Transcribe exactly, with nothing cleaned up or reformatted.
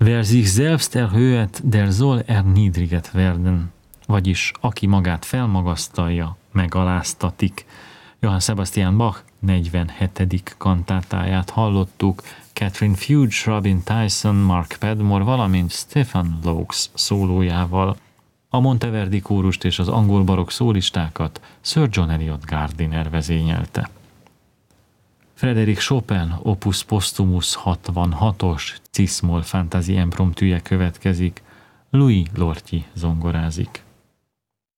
Wer sich selbst erhöht, der soll erniedriget werden, vagyis aki magát felmagasztalja, megaláztatik. Johann Sebastian Bach negyvenhetedik kantátáját hallottuk, Catherine Fuge, Robin Tyson, Mark Padmore, valamint Stephen Laux szólójával. A Monteverdi kórust és az angol barokk szólistákat Sir John Eliot Gardiner vezényelte. Frédéric Chopin Opus Postumus hatvanhatos Cis-moll Fantasy impromptüje következik, Louis Lorty zongorázik.